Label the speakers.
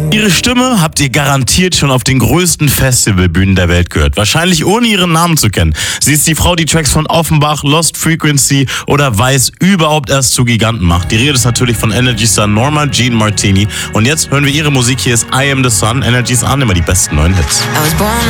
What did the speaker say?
Speaker 1: Ihre Stimme habt ihr garantiert schon auf den größten Festivalbühnen der Welt gehört. Wahrscheinlich ohne ihren Namen zu kennen. Sie ist die Frau, die Tracks von Offenbach, Lost Frequency oder Weiß überhaupt erst zu Giganten macht. Die Rede ist natürlich von Energy Star Norma Jean Martini. Und jetzt hören wir ihre Musik. Hier ist I Am The Sun. Energy ist an, immer die besten neuen Hits.